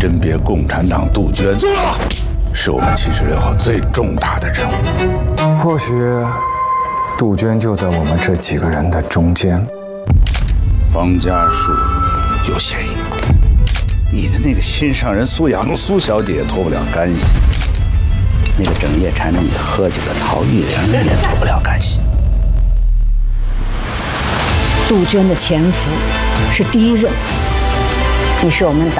甄别共产党杜鹃，是我们76号最重大的任务。 或许杜鹃就在我们这几个人的中间。 方家树有嫌疑，你的那个心上人苏雅露苏小姐也脱不了干系，那个整夜缠着你喝酒的陶玉玲也脱不了干系。 杜鹃的潜伏是第一任务，你是我们党